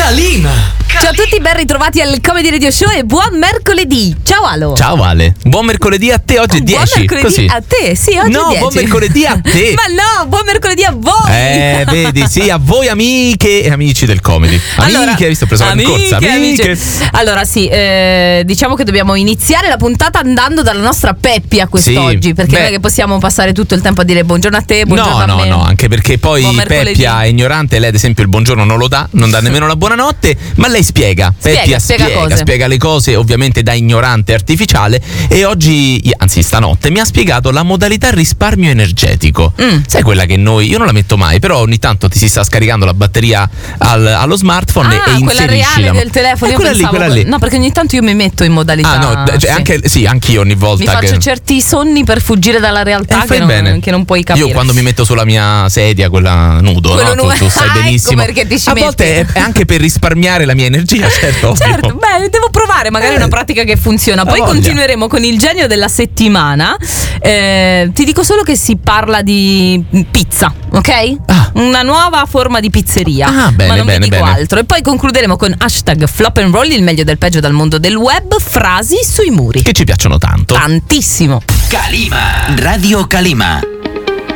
Calima. Ciao a tutti, ben ritrovati al Comedy Radio Show e buon mercoledì. Ciao Alo. Ciao Ale. Buon mercoledì a te, oggi è 10. Buon mercoledì così. a te, sì, oggi No, è 10. buon mercoledì a te. Ma no, buon mercoledì a voi. Vedi, sì, a voi amiche e amici del comedy. Amiche, hai visto, ho preso la corsa. Amiche. Allora sì, diciamo che dobbiamo iniziare la puntata andando dalla nostra Peppia quest'oggi, perché non è che possiamo passare tutto il tempo a dire buongiorno a te, buongiorno a me. No, anche perché poi Buon mercoledì. Peppia è ignorante, lei ad esempio il buongiorno non lo dà, non dà nemmeno la buonanotte, ma lei spiega. Peppia spiega le cose, ovviamente da ignorante artificiale, e oggi, anzi stanotte, mi ha spiegato la modalità risparmio energetico. Sai quella che io non la metto mai, però ogni tanto ti si sta scaricando la batteria allo smartphone e inserisci quella reale del telefono. Io pensavo quella lì. No, perché ogni tanto io mi metto in modalità. Anch'io ogni volta mi faccio certi sonni per fuggire dalla realtà che non puoi capire. Io quando mi metto sulla mia sedia, quella nudo, tu sai benissimo. Ecco perché ti ci a volte è anche per risparmiare la mia energia, certo. Beh, devo provare, magari è una pratica che funziona. Poi continueremo con il genio della settimana. Ti dico solo che si parla di pizza, ok? Una nuova forma di pizzeria. Bene, ma non vi dico bene. altro. E poi concluderemo con hashtag flop and roll, il meglio del peggio dal mondo del web, frasi sui muri che ci piacciono tanto. Tantissimo. Calima, Radio Calima.